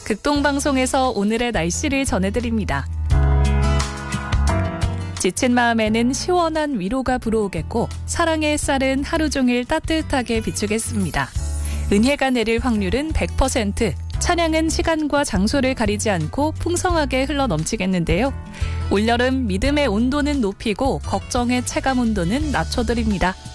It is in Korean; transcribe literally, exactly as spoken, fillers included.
극동방송에서 오늘의 날씨를 전해드립니다. 지친 마음에는 시원한 위로가 불어오겠고 사랑의 햇살은 하루 종일 따뜻하게 비추겠습니다. 은혜가 내릴 확률은 백 퍼센트, 찬양은 시간과 장소를 가리지 않고 풍성하게 흘러넘치겠는데요. 올여름 믿음의 온도는 높이고 걱정의 체감 온도는 낮춰드립니다.